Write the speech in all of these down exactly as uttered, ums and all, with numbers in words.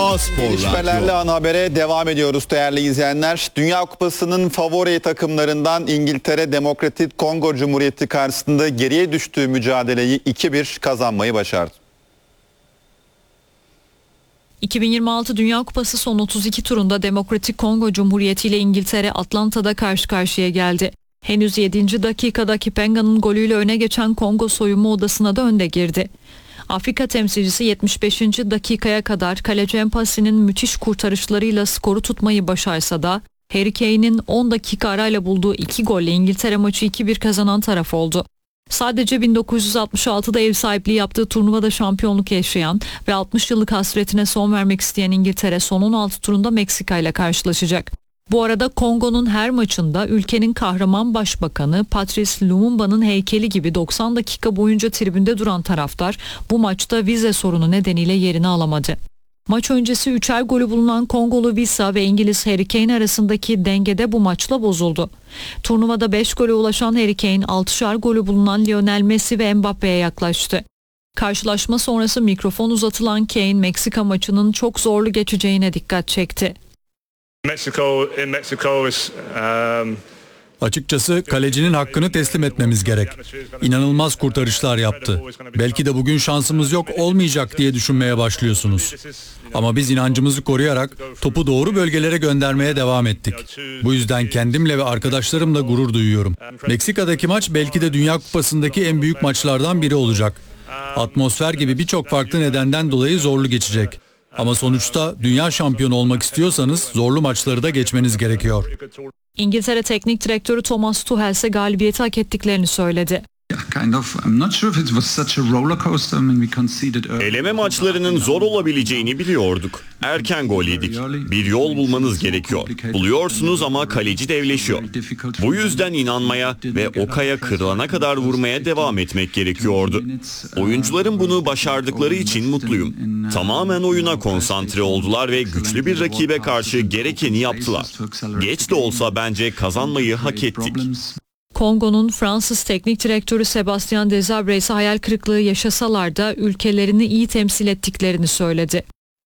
A Spor Gelişmelerle Radyo. ana habere devam ediyoruz değerli izleyenler. Dünya Kupası'nın favori takımlarından İngiltere Demokratik Kongo Cumhuriyeti karşısında geriye düştüğü mücadeleyi iki bir kazanmayı başardı. iki bin yirmi altı Dünya Kupası son otuz iki turunda Demokratik Kongo Cumhuriyeti ile İngiltere Atlanta'da karşı karşıya geldi. Henüz yedinci dakikada Kipenga'nın golüyle öne geçen Kongo soyunma odasına da önde girdi. Afrika temsilcisi yetmiş beşinci dakikaya kadar kaleci Mpasi'nin müthiş kurtarışlarıyla skoru tutmayı başarsa da Harry Kane'in on dakika arayla bulduğu iki golle İngiltere maçı iki bir kazanan taraf oldu. Sadece bin dokuz yüz altmış altıda ev sahipliği yaptığı turnuvada şampiyonluk yaşayan ve altmış yıllık hasretine son vermek isteyen İngiltere son on altı turunda Meksika ile karşılaşacak. Bu arada Kongo'nun her maçında ülkenin kahraman başbakanı Patrice Lumumba'nın heykeli gibi doksan dakika boyunca tribünde duran taraftar bu maçta vize sorunu nedeniyle yerini alamadı. Maç öncesi üçer golü bulunan Kongolu Wissa ve İngiliz Harry Kane arasındaki dengede bu maçla bozuldu. Turnuvada beş gole ulaşan Harry Kane altışar golü bulunan Lionel Messi ve Mbappe'ye yaklaştı. Karşılaşma sonrası mikrofon uzatılan Kane Meksika maçının çok zorlu geçeceğine dikkat çekti. Mexico in Mexico is um Açıkçası kalecinin hakkını teslim etmemiz gerek. İnanılmaz kurtarışlar yaptı. Belki de bugün şansımız yok olmayacak diye düşünmeye başlıyorsunuz. Ama biz inancımızı koruyarak topu doğru bölgelere göndermeye devam ettik. Bu yüzden kendimle ve arkadaşlarımla gurur duyuyorum. Meksika'daki maç belki de Dünya Kupası'ndaki en büyük maçlardan biri olacak. Atmosfer gibi birçok farklı nedenden dolayı zorlu geçecek. Ama sonuçta dünya şampiyonu olmak istiyorsanız zorlu maçları da geçmeniz gerekiyor. İngiltere Teknik Direktörü Thomas Tuchel ise galibiyeti hak ettiklerini söyledi. Eleme maçlarının zor olabileceğini biliyorduk. Erken gol yedik. Bir yol bulmanız gerekiyor. Buluyorsunuz ama kaleci devleşiyor. Bu yüzden inanmaya ve o kaya kırılana kadar vurmaya devam etmek gerekiyordu. Oyuncuların bunu başardıkları için mutluyum. Tamamen oyuna konsantre oldular ve güçlü bir rakibe karşı gerekeni yaptılar. Geç de olsa bence kazanmayı hak ettik. Kongo'nun Fransız teknik direktörü Sébastien Desabre ise hayal kırıklığı yaşasalar da ülkelerini iyi temsil ettiklerini söyledi.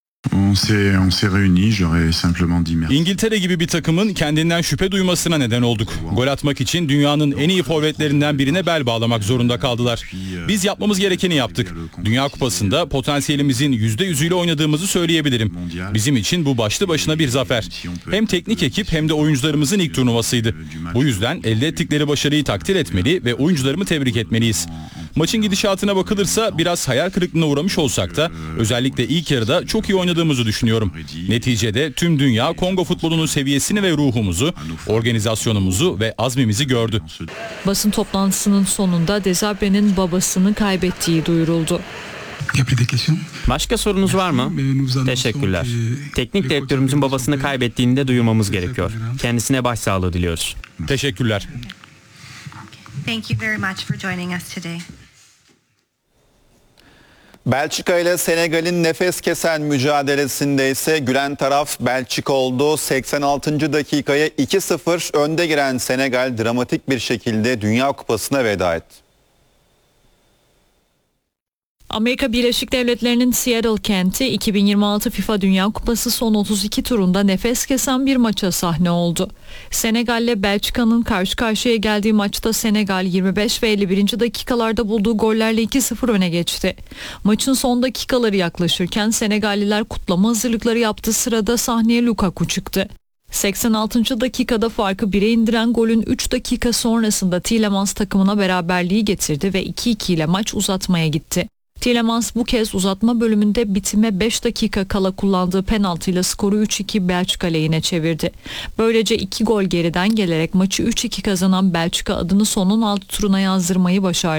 İngiltere gibi bir takımın kendinden şüphe duymasına neden olduk. Gol atmak için dünyanın en iyi forvetlerinden birine bel bağlamak zorunda kaldılar. Biz yapmamız gerekeni yaptık. Dünya Kupası'nda potansiyelimizin yüzde yüzüyle oynadığımızı söyleyebilirim. Bizim için bu başlı başına bir zafer. Hem teknik ekip hem de oyuncularımızın ilk turnuvasıydı. Bu yüzden elde ettikleri başarıyı takdir etmeli ve oyuncularımı tebrik etmeliyiz. Maçın gidişatına bakılırsa biraz hayal kırıklığına uğramış olsak da özellikle ilk yarıda çok iyi oynadığımızı düşünüyorum. Neticede tüm dünya Kongo futbolunun seviyesini ve ruhumuzu, organizasyonumuzu ve azmimizi gördü. Basın toplantısının sonunda Desabre'nin babasını kaybettiği duyuruldu. Başka sorunuz var mı? Teşekkürler. Teknik direktörümüzün babasını kaybettiğini de duyurmamız gerekiyor. Kendisine başsağlığı diliyoruz. Teşekkürler. Thank you very much for joining us today. Belçika ile Senegal'in nefes kesen mücadelesinde ise gülen taraf Belçika oldu. seksen altıncı dakikaya iki sıfır önde giren Senegal dramatik bir şekilde Dünya Kupası'na veda etti. Amerika Birleşik Devletleri'nin Seattle kenti iki bin yirmi altı FIFA Dünya Kupası son otuz iki turunda nefes kesen bir maça sahne oldu. Senegal ile Belçika'nın karşı karşıya geldiği maçta Senegal yirmi beş ve elli birinci dakikalarda bulduğu gollerle iki sıfır öne geçti. Maçın son dakikaları yaklaşırken Senegalliler kutlama hazırlıkları yaptığı sırada sahneye Lukaku çıktı. seksen altıncı dakikada farkı bire indiren golün üç dakika sonrasında Tielemans takımına beraberliği getirdi ve iki iki ile maç uzatmaya gitti. Tielemans bu kez uzatma bölümünde bitime beş dakika kala kullandığı penaltıyla skoru üç iki Belçika lehine çevirdi. Böylece iki gol geriden gelerek maçı üç iki kazanan Belçika adını son on altı turuna yazdırmayı başardı.